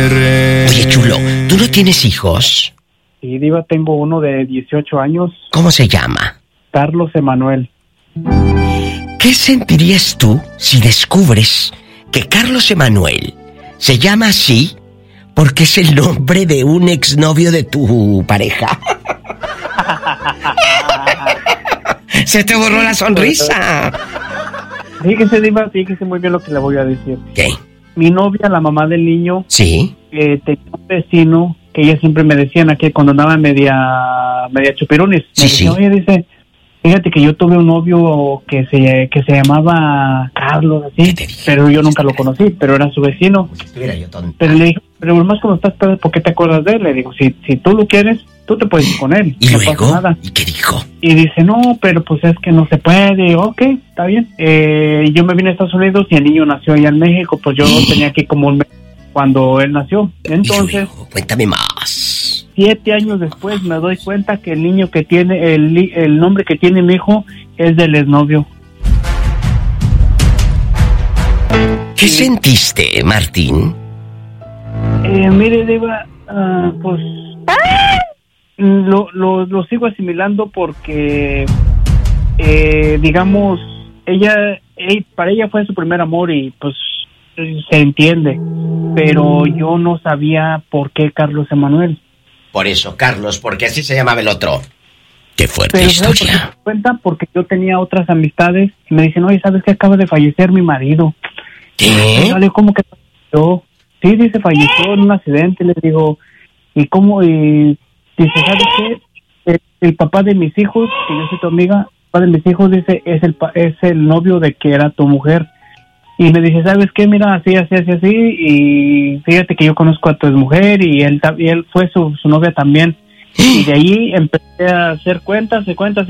querer. Oye, chulo, ¿tú no tienes hijos? Sí, Diva, tengo uno de 18 años. ¿Cómo se llama? Carlos Emanuel. ¿Qué sentirías tú si descubres que Carlos Emanuel se llama así porque es el nombre de un exnovio de tu pareja? Se te borró la sonrisa. Fíjese, Diva, fíjese muy bien lo que le voy a decir. ¿Qué? Mi novia, la mamá del niño, Sí. tenía un vecino que ella siempre me decían que cuando andaba media chupirunis. Sí, me decía, sí. oye, dice, fíjate que yo tuve un novio que se llamaba Carlos, así, pero yo nunca lo conocí, pero era su vecino. Estuviera yo tonta. Pero le dije, pero más cuando estás pedo, ¿por qué te acuerdas de él? Le digo, si tú lo quieres, tú te puedes ir con él. ¿Y no luego? pasa nada. ¿Y qué dijo? Y dice, no, pero pues es que no se puede. Ok, está bien. Yo me vine a Estados Unidos y el niño nació allá en México, pues yo tenía aquí como un mes cuando él nació. Entonces, cuéntame más. 7 años después me doy cuenta que el niño que tiene, el nombre que tiene mi hijo es del exnovio. ¿Qué sentiste, Martín? Mire, Diva, pues lo sigo asimilando porque, digamos, para ella fue su primer amor y pues se entiende, pero yo no sabía por qué Carlos Emanuel. Por eso, Carlos, porque así se llamaba el otro. Qué fuerte Pero ¿sabes por qué historia. me doy cuenta? Porque yo tenía otras amistades y me dicen, oye, ¿sabes qué? Acaba de fallecer mi marido. ¿Qué? Dale, ¿cómo que falleció? Sí, dice, falleció en un accidente. Le digo, ¿y cómo? Y dice, ¿sabes qué? El papá de mis hijos, que yo soy tu amiga, el papá de mis hijos, dice, es el novio de que era tu mujer. Y me dice, ¿sabes qué? Mira, así, y fíjate que yo conozco a tu mujer y él fue su novia también. Y de ahí empecé a hacer cuentas,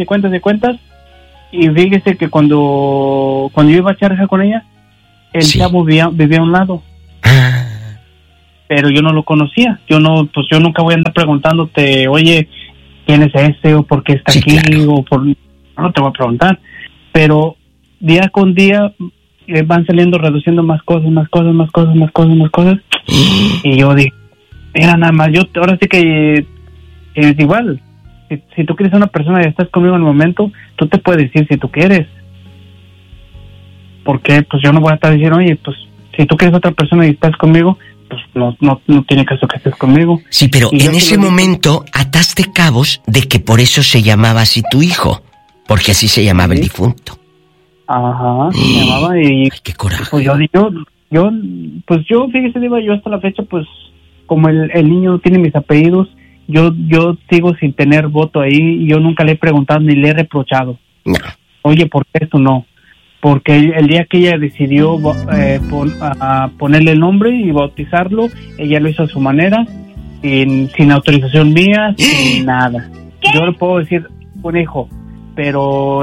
y fíjese que cuando yo iba a charla con ella, el chavo vivía a un lado. Pero yo no lo conocía. Yo nunca voy a andar preguntándote, oye, ¿quién es ese? O por qué está aquí, claro. No te voy a preguntar. Pero día con día van saliendo, reduciendo más cosas. Y yo dije, mira, nada más, ahora sí que es igual. Si tú quieres a una persona y estás conmigo en el momento, tú te puedes decir si tú quieres. Porque pues yo no voy a estar diciendo, oye, pues si tú quieres a otra persona y estás conmigo, pues no tiene caso que estés conmigo. Sí, pero en ese momento ataste cabos de que por eso se llamaba así tu hijo, porque así se llamaba el difunto. Ajá, se llamaba y... Ay, qué coraje. Pues yo, fíjese, Diva, yo hasta la fecha, pues, como el niño no tiene mis apellidos, yo sigo sin tener voto ahí, y yo nunca le he preguntado ni le he reprochado. No. Oye, ¿por qué esto no? Porque el día que ella decidió ponerle el nombre y bautizarlo, ella lo hizo a su manera, sin autorización mía, sin nada. ¿Qué? Yo le puedo decir un hijo, pero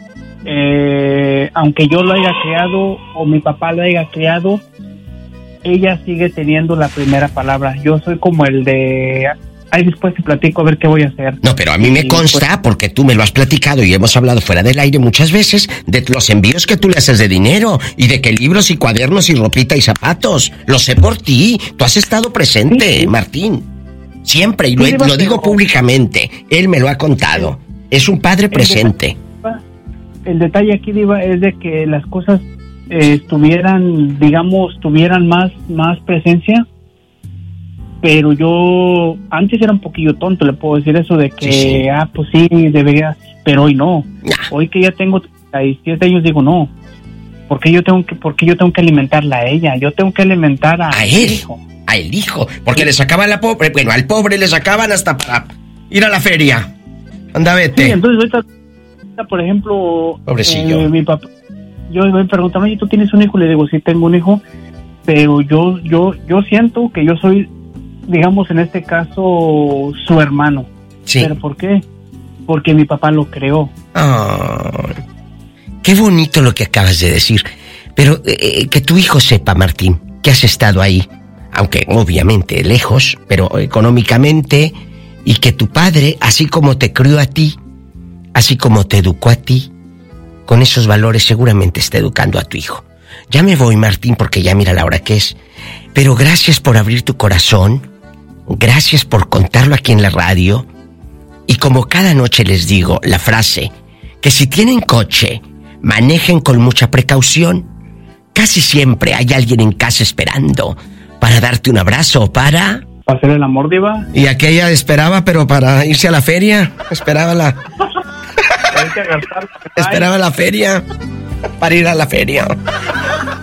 aunque yo lo haya criado o mi papá lo haya criado, ella sigue teniendo la primera palabra. Yo soy como el de... Ahí después te platico a ver qué voy a hacer. No, pero a mí me consta, porque tú me lo has platicado y hemos hablado fuera del aire muchas veces, de los envíos que tú le haces de dinero y de que libros y cuadernos y ropita y zapatos. Lo sé por ti. Tú has estado presente, sí. Martín. Siempre, y lo digo públicamente. Él me lo ha contado. Es un padre presente. El detalle aquí, Diva, es de que las cosas tuvieran más presencia. Pero yo antes era un poquillo tonto, le puedo decir eso de que, sí. Pues sí, debería, pero hoy no. Hoy que ya tengo 37 años digo no. Porque yo tengo que alimentarla a ella, yo tengo que alimentar a él, hijo. A el hijo, porque sí. Le sacaban al pobre le sacaban hasta para ir a la feria. Anda, vete. Sí, entonces ahorita por ejemplo, pobrecillo. Mi papá, yo me preguntan, oye, ¿tú tienes un hijo? Le digo, sí, tengo un hijo, pero yo siento que yo soy, digamos, en este caso, su hermano. Sí. ¿Pero por qué? Porque mi papá lo creó. Oh, qué bonito lo que acabas de decir. Pero que tu hijo sepa, Martín, que has estado ahí, aunque obviamente lejos, pero económicamente, y que tu padre, así como te crió a ti, así como te educó a ti, con esos valores seguramente está educando a tu hijo. Ya me voy, Martín, porque ya mira la hora que es. Pero gracias por abrir tu corazón, gracias por contarlo aquí en la radio. Y como cada noche les digo la frase, que si tienen coche, manejen con mucha precaución. Casi siempre hay alguien en casa esperando para darte un abrazo o para hacer el amor, diva. Y aquella esperaba, pero para irse a la feria. Esperaba la feria para ir a la feria.